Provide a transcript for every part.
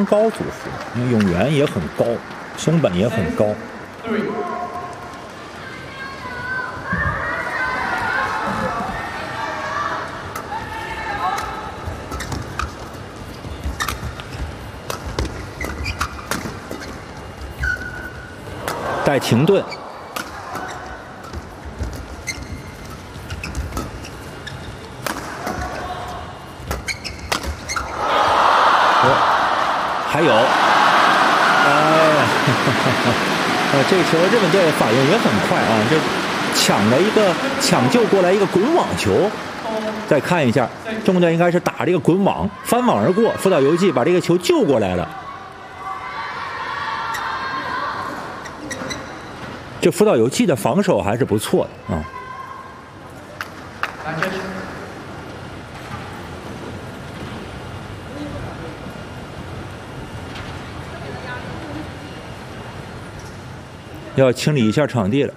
中高组合，因为永元也很高，松本也很高。带停顿。还有，这个球日本队反应也很快啊，这抢救过来一个滚网球。再看一下，中国队应该是打这个滚网，翻网而过，福岛由纪把这个球救过来了。这福岛由纪的防守还是不错的啊。要清理一下场地了。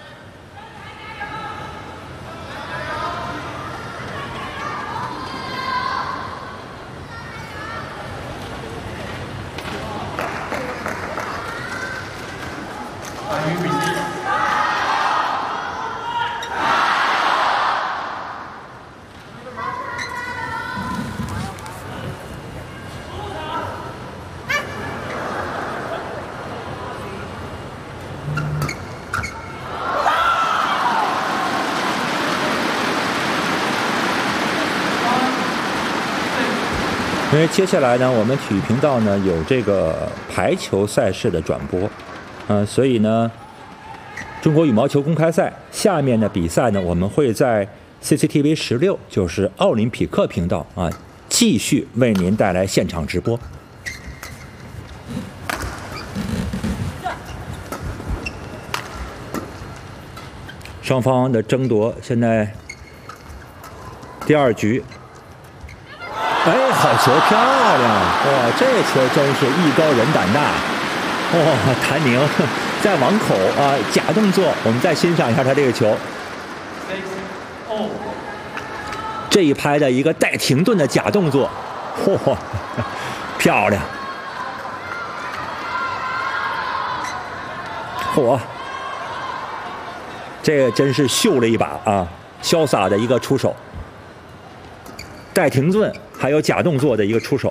因为接下来呢，我们体育频道呢有这个排球赛事的转播，所以呢，中国羽毛球公开赛下面的比赛呢，我们会在 CCTV 16，就是奥林匹克频道啊，继续为您带来现场直播。双方的争夺现在第2局。哎，好球，漂亮！哇，这球真是艺高人胆大。哇，谭宁在网口啊，假动作，我们再欣赏一下他这个球。这一拍的一个带停顿的假动作，嚯，漂亮！嚯，这个真是秀了一把啊，潇洒的一个出手，带停顿。还有假动作的一个出手，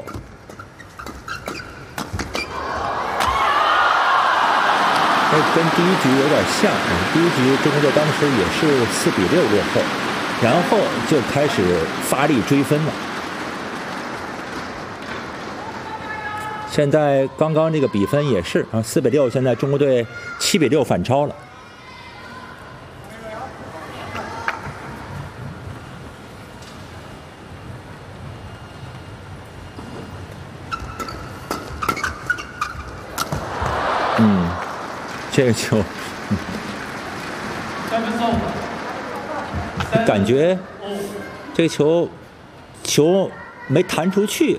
跟第1局有点像。第1局中国队当时也是4-6落后，然后就开始发力追分了。现在刚刚这个比分也是啊，4-6，现在中国队7-6反超了。这个球，感觉这个球没弹出去，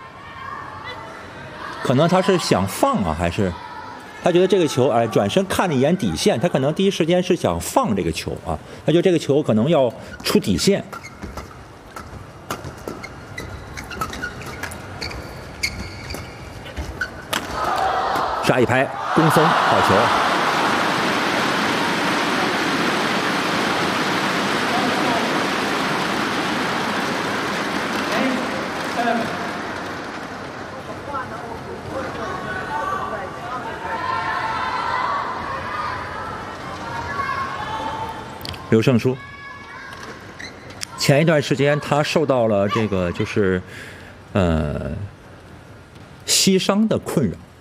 可能他是想放啊，还是他觉得这个球哎，转身看了一眼底线，他可能第一时间是想放这个球啊，他觉得这个球可能要出底线。杀一拍，攻松，好球！刘胜书，前一段时间他受到了这个就是膝伤的困扰。